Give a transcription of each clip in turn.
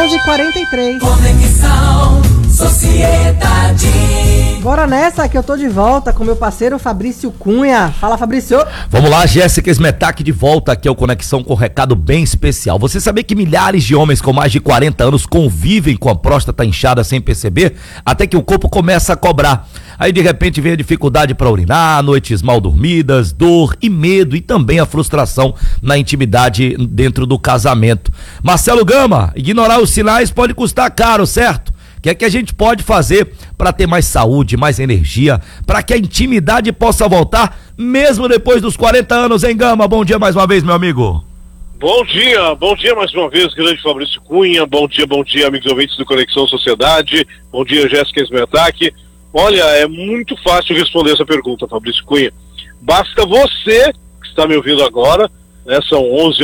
11h43. Conexão Sociedade. Bora nessa que eu tô de volta com meu parceiro Fabrício Cunha. Fala, Fabrício. Vamos lá, Jéssica Smetak de volta aqui ao Conexão com um recado bem especial. Você sabia que milhares de homens com mais de 40 anos convivem com a próstata inchada sem perceber, até que o corpo começa a cobrar. Aí de repente vem a dificuldade para urinar, noites mal dormidas, dor e medo e também a frustração na intimidade dentro do casamento. Marcelo Gama, ignorar os sinais pode custar caro, certo? O que é que a gente pode fazer para ter mais saúde, mais energia, para que a intimidade possa voltar mesmo depois dos 40 anos, hein, Gama? Bom dia mais uma vez, meu amigo. Bom dia mais uma vez, grande Fabrício Cunha. Bom dia, amigos ouvintes do Conexão Sociedade. Bom dia, Jéssica Smetak. Olha, é muito fácil responder essa pergunta, Fabrício Cunha. Basta você, que está me ouvindo agora, né, são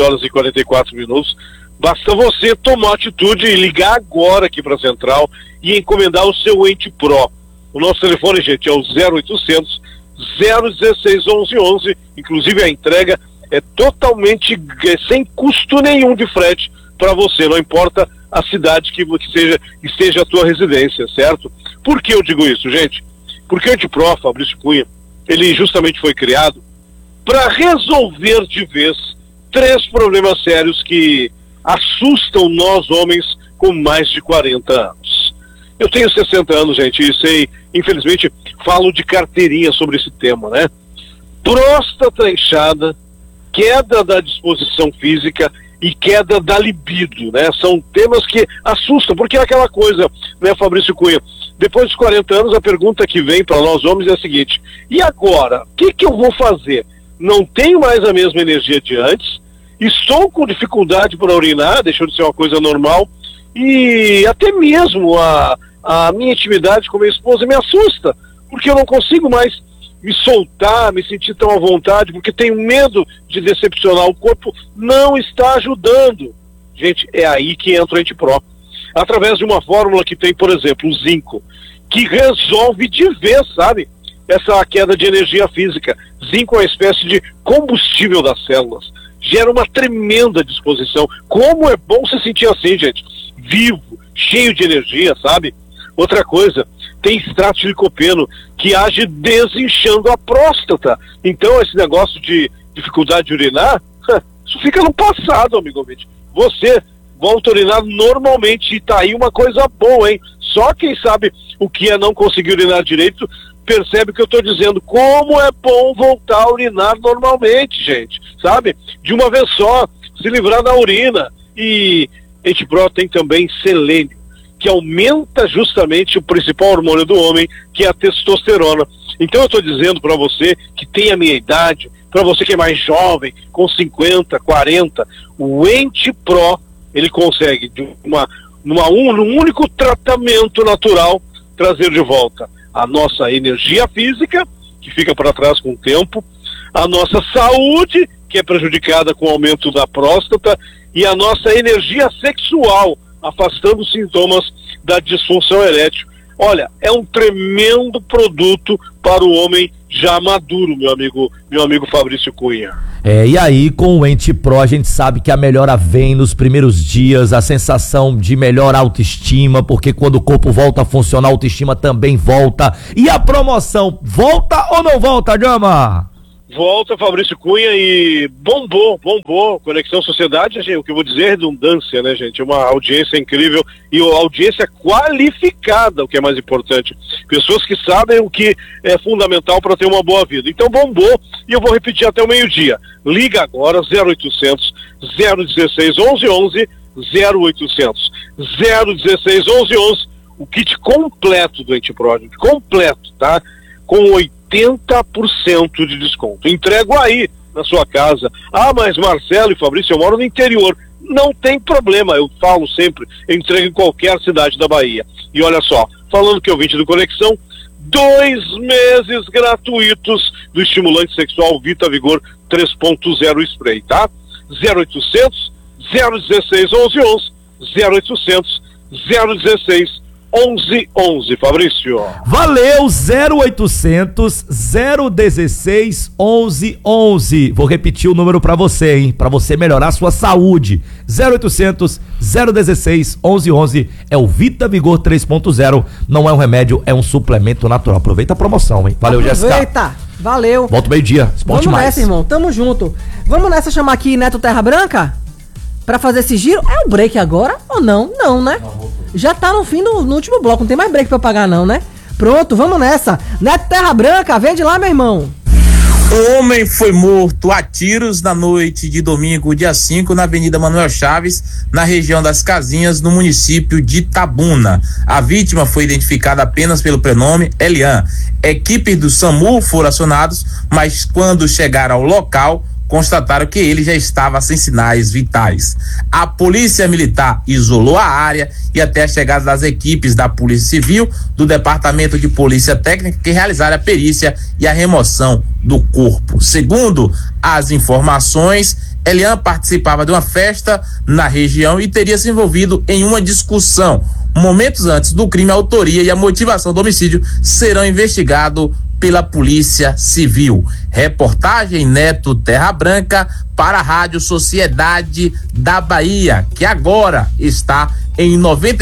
11h44, basta você tomar atitude e ligar agora aqui para a Central e encomendar o seu Ente Pro. O nosso telefone, gente, é o 0800 016 1111. Inclusive a entrega é totalmente sem custo nenhum de frete para você, não importa a cidade que esteja a tua residência, certo? Por que eu digo isso, gente? Porque o Ente Pro, Fabrício Cunha, ele justamente foi criado para resolver de vez 3 problemas sérios que assustam nós homens com mais de 40 anos. Eu tenho 60 anos, gente, e sei, infelizmente, falo de carteirinha sobre esse tema, né? Próstata inchada, queda da disposição física e queda da libido, né? São temas que assustam, porque é aquela coisa, né, Fabrício Cunha? Depois dos 40 anos, a pergunta que vem para nós homens é a seguinte: e agora? O que eu vou fazer? Não tenho mais a mesma energia de antes, estou com dificuldade para urinar, deixou de ser uma coisa normal, e até mesmo a minha intimidade com minha esposa me assusta, porque eu não consigo mais me soltar, me sentir tão à vontade, porque tenho medo de decepcionar. O corpo não está ajudando. Gente, é aí que entra o Ente Pro. Através de uma fórmula que tem, por exemplo, o zinco, que resolve de vez, sabe, essa queda de energia física. Zinco é uma espécie de combustível das células. Gera uma tremenda disposição. Como é bom se sentir assim, gente. Vivo, cheio de energia, sabe? Outra coisa, tem extrato de licopeno que age desinchando a próstata. Então esse negócio de dificuldade de urinar, isso fica no passado, amigo ouvinte. Você volta a urinar normalmente e tá aí uma coisa boa, hein? Só quem sabe o que é não conseguir urinar direito percebe o que eu tô dizendo. Como é bom voltar a urinar normalmente, gente, sabe? De uma vez só, se livrar da urina. E Ente Pro tem também selênio, que aumenta justamente o principal hormônio do homem, que é a testosterona. Então eu estou dizendo para você que tem a minha idade, para você que é mais jovem, com 50, 40, o Ente Pro, ele consegue, num único tratamento natural, trazer de volta a nossa energia física, que fica para trás com o tempo, a nossa saúde, que é prejudicada com o aumento da próstata, e a nossa energia sexual, afastando os sintomas da disfunção erétil. Olha, é um tremendo produto para o homem já maduro, meu amigo Fabrício Cunha. E aí com o Ente Pro a gente sabe que a melhora vem nos primeiros dias, a sensação de melhor autoestima, porque quando o corpo volta a funcionar, a autoestima também volta. E a promoção, volta ou não volta, Gama? Volta, Fabrício Cunha, e bombou, Conexão Sociedade, o que eu vou dizer é redundância, né, gente? Uma audiência incrível e uma audiência qualificada, o que é mais importante. Pessoas que sabem o que é fundamental para ter uma boa vida. Então bombou, e eu vou repetir até o meio-dia. Liga agora, 0800 016 1111, 0800 016 1111, o kit completo do Ente Pro, completo, tá? Com 80% de desconto. Entrego aí na sua casa. Ah, mas Marcelo e Fabrício, eu moro no interior. Não tem problema, eu falo sempre, eu entrego em qualquer cidade da Bahia. E olha só, falando que é ouvinte do Conexão, 2 meses gratuitos do estimulante sexual Vita Vigor 3.0 Spray, tá? 0800 016 1111, 0800 016 1111, Fabrício. Valeu, 0800 016 1111. Vou repetir o número pra você, hein? Pra você melhorar a sua saúde. 0800 016 1111 é o Vita Vigor 3.0. Não é um remédio, é um suplemento natural. Aproveita a promoção, hein? Valeu, Jéssica. Aproveita, valeu. Volta meio-dia, Esporte Vamos Mais. nessa, irmão, tamo junto. Vamos nessa chamar aqui Neto Terra Branca? Pra fazer esse giro? É o break agora ou não? Não, né? Já tá no fim no último bloco, não tem mais break pra eu pagar não, né? Pronto, vamos nessa. Neto Terra Branca, vem de lá, meu irmão. O homem foi morto a tiros na noite de domingo, dia 5, na Avenida Manuel Chaves, na região das Casinhas, no município de Itabuna. A vítima foi identificada apenas pelo prenome Elian. Equipes do SAMU foram acionados, mas quando chegaram ao local, constataram que ele já estava sem sinais vitais. A polícia militar isolou a área e até a chegada das equipes da Polícia Civil, do Departamento de Polícia Técnica, que realizaram a perícia e a remoção do corpo. Segundo as informações, Elian participava de uma festa na região e teria se envolvido em uma discussão. Momentos antes do crime, a autoria e a motivação do homicídio serão investigados pela Polícia Civil. Reportagem Neto Terra Branca para a Rádio Sociedade da Bahia, que agora está em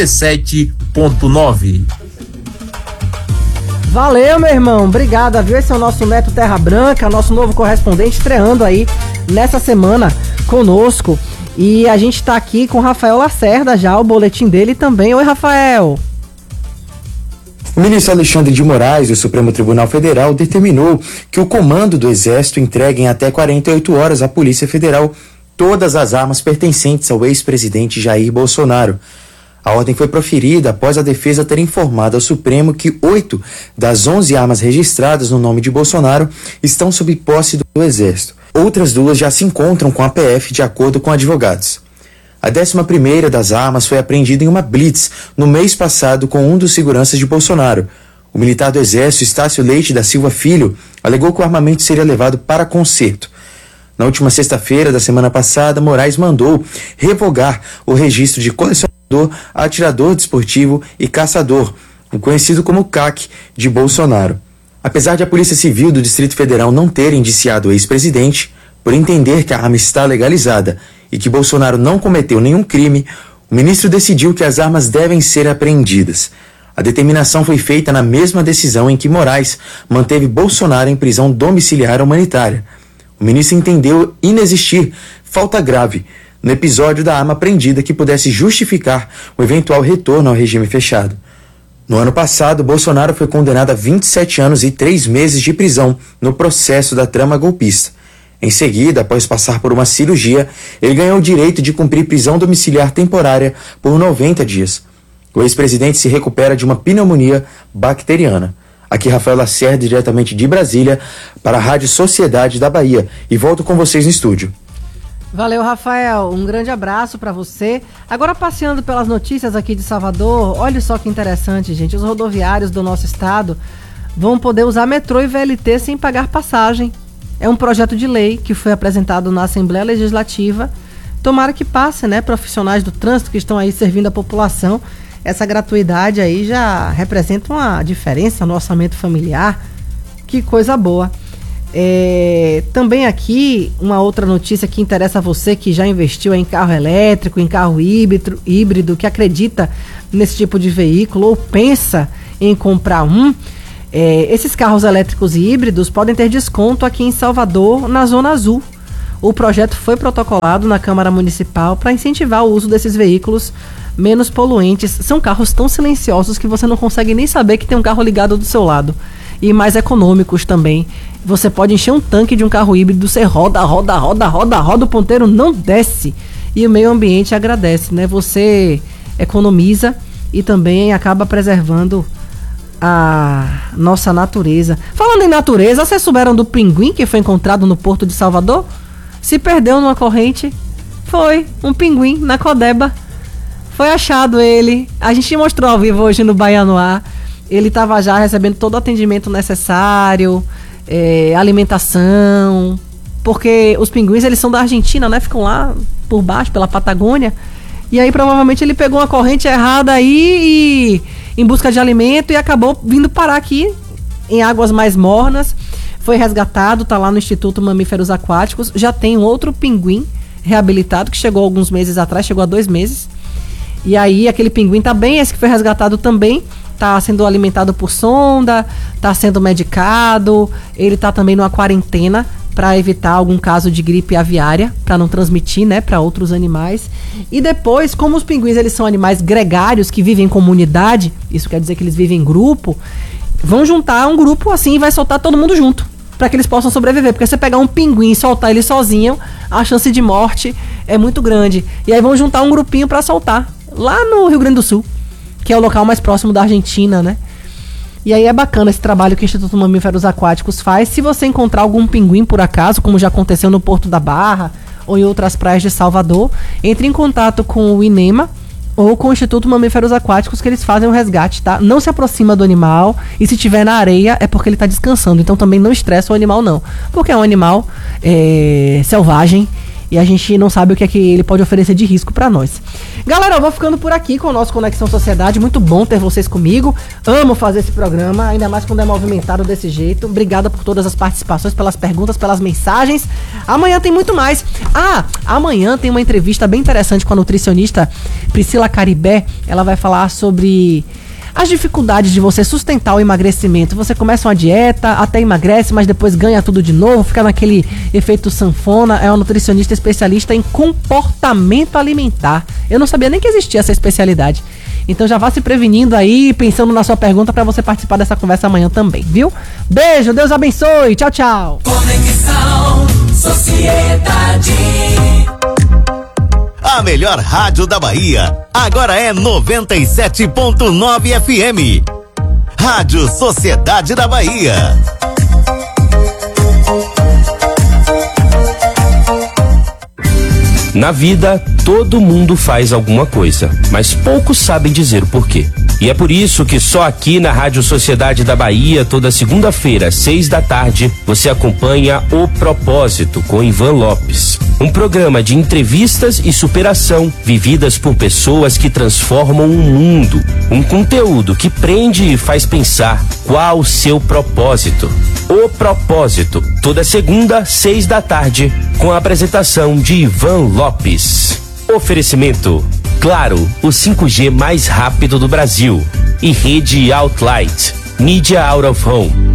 97.9. Valeu, meu irmão, obrigado, viu? Esse é o nosso Neto Terra Branca, nosso novo correspondente, estreando aí nessa semana conosco. E a gente tá aqui com o Rafael Lacerda já, o boletim dele também. Oi, Rafael. O ministro Alexandre de Moraes, do Supremo Tribunal Federal, determinou que o comando do Exército entregue em até 48 horas à Polícia Federal todas as armas pertencentes ao ex-presidente Jair Bolsonaro. A ordem foi proferida após a defesa ter informado ao Supremo que 8 das 11 armas registradas no nome de Bolsonaro estão sob posse do Exército. Outras 2 já se encontram com a PF, de acordo com advogados. A 11ª das armas foi apreendida em uma blitz no mês passado com um dos seguranças de Bolsonaro. O militar do Exército, Estácio Leite da Silva Filho, alegou que o armamento seria levado para conserto. Na última sexta-feira da semana passada, Moraes mandou revogar o registro de colecionador, atirador desportivo e caçador, o conhecido como CAC, de Bolsonaro. Apesar de a Polícia Civil do Distrito Federal não ter indiciado o ex-presidente, por entender que a arma está legalizada e que Bolsonaro não cometeu nenhum crime, o ministro decidiu que as armas devem ser apreendidas. A determinação foi feita na mesma decisão em que Moraes manteve Bolsonaro em prisão domiciliar humanitária. O ministro entendeu inexistir falta grave no episódio da arma apreendida que pudesse justificar o eventual retorno ao regime fechado. No ano passado, Bolsonaro foi condenado a 27 anos e 3 meses de prisão no processo da trama golpista. Em seguida, após passar por uma cirurgia, ele ganhou o direito de cumprir prisão domiciliar temporária por 90 dias. O ex-presidente se recupera de uma pneumonia bacteriana. Aqui Rafael Lacerda, diretamente de Brasília, para a Rádio Sociedade da Bahia. E volto com vocês no estúdio. Valeu, Rafael. Um grande abraço pra você. Agora, passeando pelas notícias aqui de Salvador, olha só que interessante, gente. Os rodoviários do nosso estado vão poder usar metrô e VLT sem pagar passagem. É um projeto de lei que foi apresentado na Assembleia Legislativa. Tomara que passe, né? Profissionais do trânsito que estão aí servindo a população. Essa gratuidade aí já representa uma diferença no orçamento familiar. Que coisa boa. Também aqui, uma outra notícia que interessa a você que já investiu em carro elétrico, em carro híbrido, que acredita nesse tipo de veículo ou pensa em comprar um. Esses carros elétricos e híbridos podem ter desconto aqui em Salvador, na Zona Azul. O projeto foi protocolado na Câmara Municipal para incentivar o uso desses veículos menos poluentes. São carros tão silenciosos que você não consegue nem saber que tem um carro ligado do seu lado. E mais econômicos também. Você pode encher um tanque de um carro híbrido, você roda, o ponteiro não desce. E o meio ambiente agradece, né? Você economiza e também acaba preservando a nossa natureza. Falando em natureza, vocês souberam do pinguim que foi encontrado no Porto de Salvador? Se perdeu numa corrente. Foi um pinguim na Codeba. Foi achado ele. A gente mostrou ao vivo hoje no Bahia no Ar. Ele estava já recebendo todo o atendimento necessário, alimentação, porque os pinguins, eles são da Argentina, né? Ficam lá por baixo, pela Patagônia. E aí provavelmente ele pegou uma corrente errada aí em busca de alimento e acabou vindo parar aqui em águas mais mornas. Foi resgatado, tá lá no Instituto Mamíferos Aquáticos. Já tem um outro pinguim reabilitado que chegou alguns meses atrás, chegou há 2 meses. E aí aquele pinguim tá bem, esse que foi resgatado também tá sendo alimentado por sonda, tá sendo medicado, ele tá também numa quarentena para evitar algum caso de gripe aviária, para não transmitir, né, para outros animais. E depois, como os pinguins eles são animais gregários que vivem em comunidade, isso quer dizer que eles vivem em grupo, vão juntar um grupo assim e vai soltar todo mundo junto, para que eles possam sobreviver, porque você pegar um pinguim e soltar ele sozinho, a chance de morte é muito grande. E aí vão juntar um grupinho para soltar lá no Rio Grande do Sul, que é o local mais próximo da Argentina, né? E aí é bacana esse trabalho que o Instituto Mamíferos Aquáticos faz. Se você encontrar algum pinguim por acaso, como já aconteceu no Porto da Barra ou em outras praias de Salvador, entre em contato com o INEMA ou com o Instituto Mamíferos Aquáticos, que eles fazem o resgate, tá? Não se aproxima do animal, e se tiver na areia é porque ele tá descansando, então também não estressa o animal não, porque é um animal selvagem, e a gente não sabe o que é que ele pode oferecer de risco pra nós. Galera, eu vou ficando por aqui com o nosso Conexão Sociedade. Muito bom ter vocês comigo. Amo fazer esse programa, ainda mais quando é movimentado desse jeito. Obrigada por todas as participações, pelas perguntas, pelas mensagens. Amanhã tem muito mais. Amanhã tem uma entrevista bem interessante com a nutricionista Priscila Caribé. Ela vai falar sobre as dificuldades de você sustentar o emagrecimento. Você começa uma dieta, até emagrece, mas depois ganha tudo de novo, fica naquele efeito sanfona. É uma nutricionista especialista em comportamento alimentar. Eu não sabia nem que existia essa especialidade. Então já vá se prevenindo aí, pensando na sua pergunta para você participar dessa conversa amanhã também, viu? Beijo, Deus abençoe, tchau, tchau. Conexão Sociedade. A melhor rádio da Bahia agora é 97.9 FM. Rádio Sociedade da Bahia. Na vida, todo mundo faz alguma coisa, mas poucos sabem dizer o porquê. E é por isso que só aqui na Rádio Sociedade da Bahia, toda segunda-feira, 6 da tarde, você acompanha O Propósito com Ivan Lopes. Um programa de entrevistas e superação vividas por pessoas que transformam o mundo. Um conteúdo que prende e faz pensar qual o seu propósito. O Propósito, toda segunda, 6 da tarde, com a apresentação de Ivan Lopes. Oferecimento: Claro, o 5G mais rápido do Brasil. E Rede Outlight, Mídia Out of Home.